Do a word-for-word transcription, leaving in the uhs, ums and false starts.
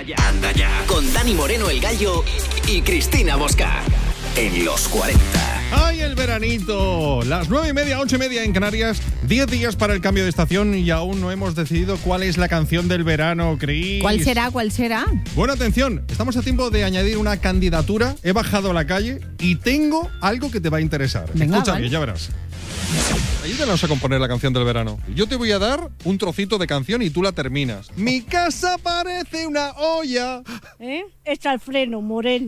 ya, anda ya. Con Dani Moreno, el Gallo, y Cristina Mosca. En los cuarenta. ¡Ay, el veranito! Las nueve y media, ocho y media en Canarias. Diez días para el cambio de estación y aún no hemos decidido cuál es la canción del verano, Cris. ¿Cuál será? ¿Cuál será? Bueno, atención. Estamos a tiempo de añadir una candidatura. He bajado a la calle y tengo algo que te va a interesar. Venga, Escucha vale. bien, ya verás. Ayúdanos a componer la canción del verano. Yo te voy a dar un trocito de canción y tú la terminas. Mi casa parece una olla. ¿Eh? Echa el freno, Moreno.